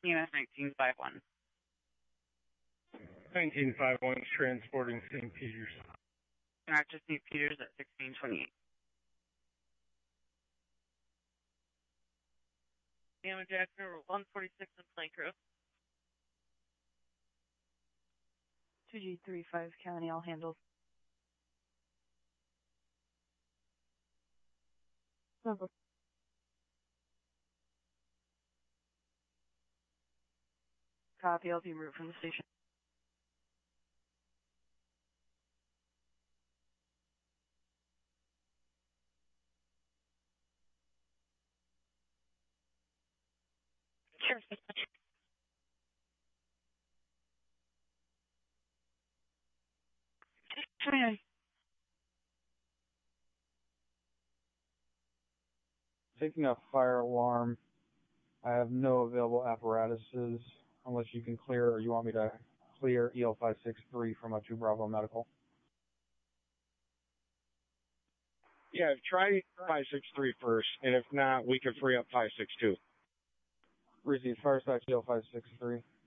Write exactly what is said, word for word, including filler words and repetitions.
E M S nineteen five one. nineteen five one is transporting Saint Peter's. Active Saint Peter's at sixteen twenty-eight. Damage actor one forty-six in Plank Road. two G thirty-five County, all handles. Number. Copy, I'll be moved from the station. Sure. twenty-nine. Taking a fire alarm. I have no available apparatuses unless you can clear, or you want me to clear E L five six three from a two Bravo Medical. Yeah, try five six three first, and if not, we can free up five six two. Receive fire site E L five six three.